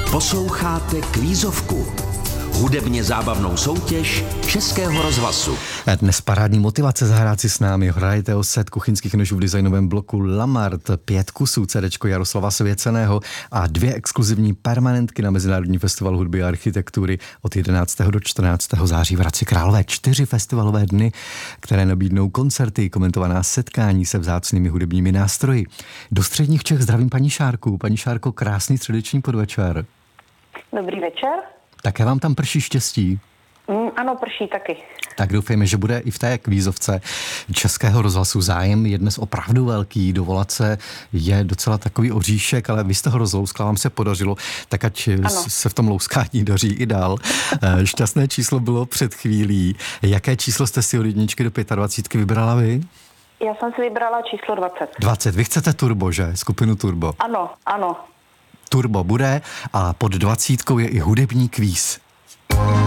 Posloucháte Kvízovku, hudebně zábavnou soutěž Českého rozhlasu. Dnes parádní motivace zahrát si s námi. Hrajete o set kuchyňských nožů v designovém bloku Lamart, 5 kusů CDčko Jaroslava Svěceného a 2 exkluzivní permanentky na Mezinárodní festival hudby a architektury od 11. do 14. září v Hradci Králové. 4 festivalové dny, které nabídnou koncerty, komentovaná setkání se vzácnými hudebními nástroji. Do středních Čech zdravím paní Šárku. Paní Šárko, krásný středeční podvečer. Dobrý večer. Také vám tam prší štěstí? Ano, prší taky. Tak doufejme, že bude i v té kvízovce Českého rozhlasu zájem. Je dnes opravdu velký, dovolat se je docela takový oříšek, ale vy jste ho rozlouskla, vám se podařilo, tak ať se v tom louskání daří i dál. Šťastné číslo bylo před chvílí. Jaké číslo jste si od 1 do 25 vybrala vy? Já jsem si vybrala číslo 20. 20. Vy chcete Turbo, že? Skupinu Turbo. Ano. Turbo bude a pod 20 je i hudební kvíz.